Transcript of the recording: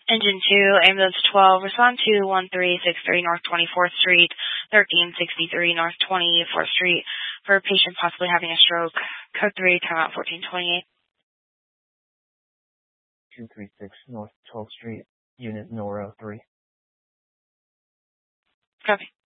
Engine 2, ambulance 12, respond to 1363 North 24th Street, 1363 North 24th Street for a patient possibly having a stroke. Code 3, timeout 1428. 236 North 12th Street, unit Nora 3. Copy.